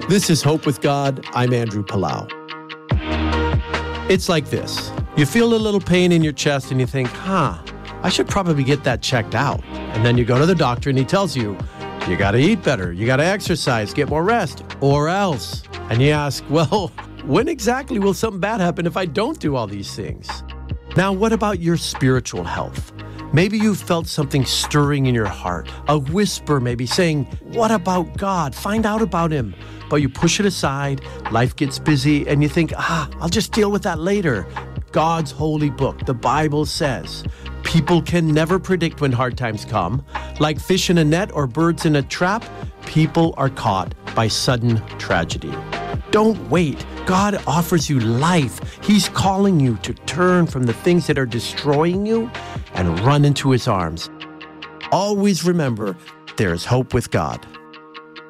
This is Hope with God. I'm Andrew Palau. It's like this. You feel a little pain in your chest and you think, I should probably get that checked out. And then you go to the doctor and he tells you, you got to eat better, you got to exercise, get more rest, or else. And you ask, well, when exactly will something bad happen if I don't do all these things? Now, what about your spiritual health? Maybe you felt something stirring in your heart, a whisper maybe saying, what about God? Find out about him. But you push it aside, life gets busy, and you think, I'll just deal with that later. God's holy book, the Bible says, people can never predict when hard times come. Like fish in a net or birds in a trap, people are caught by sudden tragedy. Don't wait. God offers you life. He's calling you to turn from the things that are destroying you and run into his arms. Always remember, there is hope with God.